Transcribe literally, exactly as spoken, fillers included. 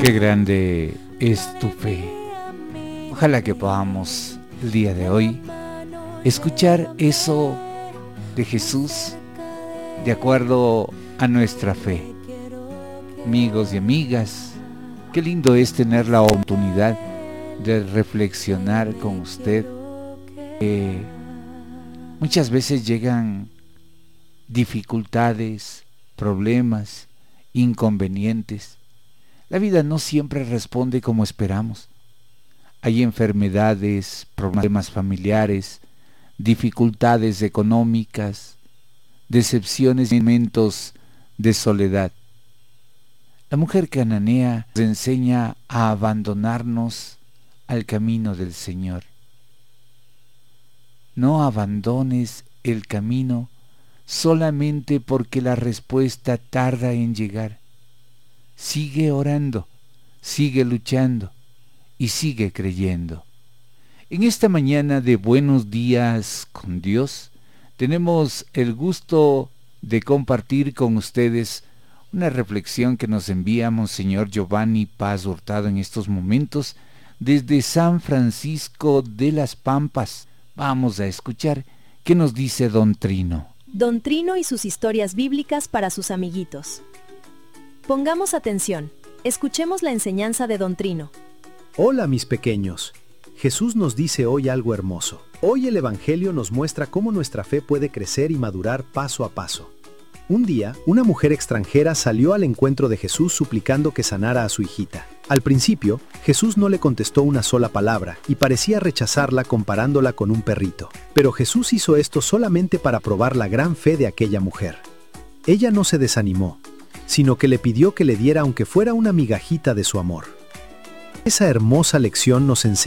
Qué grande es tu fe. Ojalá que podamos el día de hoy escuchar eso de Jesús de acuerdo a nuestra fe. Amigos y amigas, qué lindo es tener la oportunidad de reflexionar con usted. Eh, muchas veces llegan dificultades, problemas, inconvenientes. La vida no siempre responde como esperamos. Hay enfermedades, problemas familiares, dificultades económicas, decepciones y momentos de soledad. La mujer cananea nos enseña a abandonarnos al camino del Señor. No abandones el camino solamente porque la respuesta tarda en llegar. Sigue orando, sigue luchando y sigue creyendo. En esta mañana de Buenos Días con Dios, tenemos el gusto de compartir con ustedes una reflexión que nos envía Monseñor Giovanni Paz Hurtado en estos momentos desde San Francisco de las Pampas. Vamos a escuchar qué nos dice Don Trino. Don Trino y sus historias bíblicas para sus amiguitos. Pongamos atención, escuchemos la enseñanza de Don Trino. Hola mis pequeños, Jesús nos dice hoy algo hermoso. Hoy el Evangelio nos muestra cómo nuestra fe puede crecer y madurar paso a paso. Un día, una mujer extranjera salió al encuentro de Jesús suplicando que sanara a su hijita. Al principio, Jesús no le contestó una sola palabra y parecía rechazarla comparándola con un perrito. Pero Jesús hizo esto solamente para probar la gran fe de aquella mujer. Ella no se desanimó, sino que le pidió que le diera aunque fuera una migajita de su amor. Esa hermosa lección nos enseña